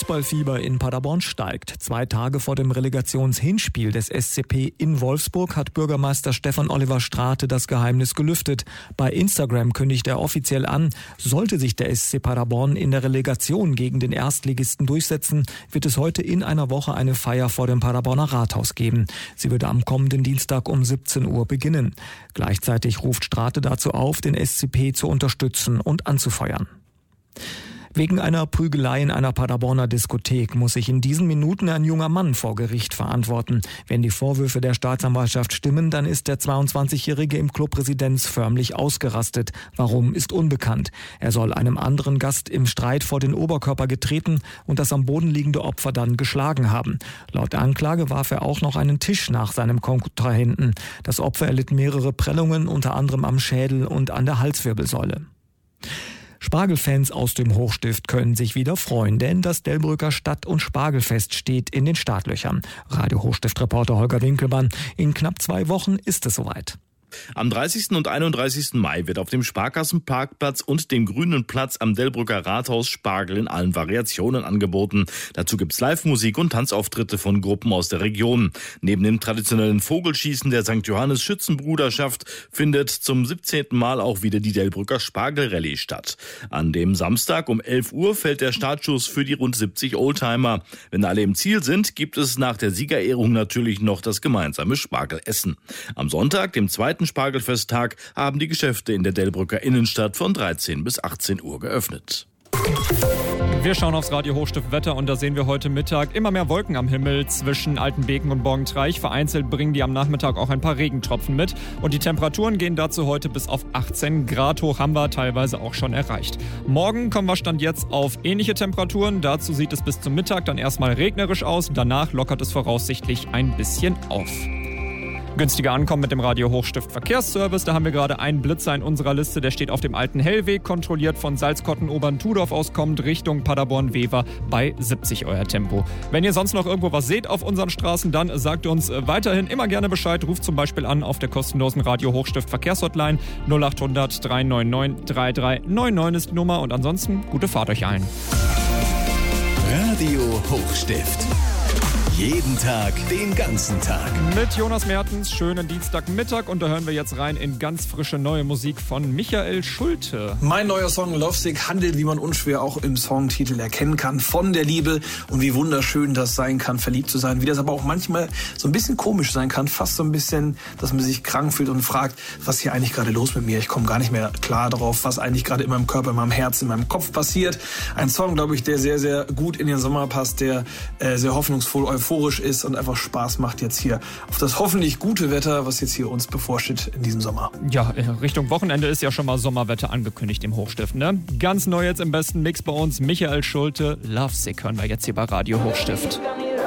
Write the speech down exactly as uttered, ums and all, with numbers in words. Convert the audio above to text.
Fußballfieber in Paderborn steigt. Zwei Tage vor dem Relegationshinspiel des S C P in Wolfsburg hat Bürgermeister Stefan Oliver Strate das Geheimnis gelüftet. Bei Instagram kündigt er offiziell an, sollte sich der S C Paderborn in der Relegation gegen den Erstligisten durchsetzen, wird es heute in einer Woche eine Feier vor dem Paderborner Rathaus geben. Sie würde am kommenden Dienstag um siebzehn Uhr beginnen. Gleichzeitig ruft Strate dazu auf, den S C P zu unterstützen und anzufeuern. Wegen einer Prügelei in einer Paderborner Diskothek muss sich in diesen Minuten ein junger Mann vor Gericht verantworten. Wenn die Vorwürfe der Staatsanwaltschaft stimmen, dann ist der zweiundzwanzigjährige im Clubresidenz förmlich ausgerastet. Warum, ist unbekannt. Er soll einem anderen Gast im Streit vor den Oberkörper getreten und das am Boden liegende Opfer dann geschlagen haben. Laut Anklage warf er auch noch einen Tisch nach seinem Kontrahenten. Das Opfer erlitt mehrere Prellungen, unter anderem am Schädel und an der Halswirbelsäule. Spargelfans aus dem Hochstift können sich wieder freuen, denn das Delbrücker Stadt- und Spargelfest steht in den Startlöchern. Radio Hochstift-Reporter Holger Winkelmann, in knapp zwei Wochen ist es soweit. Am dreißigsten und einunddreißigsten Mai wird auf dem Sparkassenparkplatz und dem Grünen Platz am Delbrücker Rathaus Spargel in allen Variationen angeboten. Dazu gibt's Live-Musik und Tanzauftritte von Gruppen aus der Region. Neben dem traditionellen Vogelschießen der Sankt Johannes Schützenbruderschaft findet zum siebzehnten Mal auch wieder die Delbrücker Spargel-Rallye statt. An dem Samstag um elf Uhr fällt der Startschuss für die rund siebzig Oldtimer. Wenn alle im Ziel sind, gibt es nach der Siegerehrung natürlich noch das gemeinsame Spargelessen. Am Sonntag, dem zweiten Spargelfesttag, haben die Geschäfte in der Delbrücker Innenstadt von dreizehn bis achtzehn Uhr geöffnet. Wir schauen aufs Radio Hochstift Wetter und da sehen wir heute Mittag immer mehr Wolken am Himmel zwischen Altenbeken und Borgentreich. Vereinzelt bringen die am Nachmittag auch ein paar Regentropfen mit. Und die Temperaturen gehen dazu heute bis auf achtzehn Grad hoch, haben wir teilweise auch schon erreicht. Morgen kommen wir Stand jetzt auf ähnliche Temperaturen. Dazu sieht es bis zum Mittag dann erstmal regnerisch aus. Danach lockert es voraussichtlich ein bisschen auf. Günstiger ankommen mit dem Radio Hochstift Verkehrsservice. Da haben wir gerade einen Blitzer in unserer Liste, der steht auf dem alten Hellweg, kontrolliert von Salzkotten-Obern-Tudorf aus, kommt Richtung Paderborn-Wever bei siebzig euer Tempo. Wenn ihr sonst noch irgendwo was seht auf unseren Straßen, dann sagt uns weiterhin immer gerne Bescheid. Ruft zum Beispiel an auf der kostenlosen Radio Hochstift Verkehrshotline null acht hundert drei neun neun drei drei neun neun ist die Nummer und ansonsten gute Fahrt euch allen. Radio Hochstift. Jeden Tag, den ganzen Tag. Mit Jonas Mertens, schönen Dienstagmittag und da hören wir jetzt rein in ganz frische neue Musik von Michael Schulte. Mein neuer Song Lovesick handelt, wie man unschwer auch im Songtitel erkennen kann, von der Liebe und wie wunderschön das sein kann, verliebt zu sein. Wie das aber auch manchmal so ein bisschen komisch sein kann, fast so ein bisschen, dass man sich krank fühlt und fragt, was hier eigentlich gerade los mit mir? Ich komme gar nicht mehr klar darauf, was eigentlich gerade in meinem Körper, in meinem Herz, in meinem Kopf passiert. Ein Song, glaube ich, der sehr, sehr gut in den Sommer passt, der äh, sehr hoffnungsvoll, euphorisch ist und einfach Spaß macht jetzt hier auf das hoffentlich gute Wetter, was jetzt hier uns bevorsteht in diesem Sommer. Ja, Richtung Wochenende ist ja schon mal Sommerwetter angekündigt im Hochstift, ne? Ganz neu jetzt im besten Mix bei uns, Michael Schulte, Lovesick hören wir jetzt hier bei Radio Hochstift.